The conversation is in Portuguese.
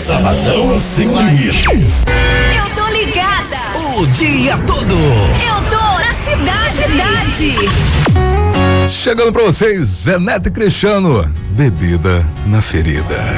Sabadão sem limites. Eu tô ligada. O dia todo. Eu tô na cidade. Chegando pra vocês, Zé Neto e Cristiano, bebida na ferida.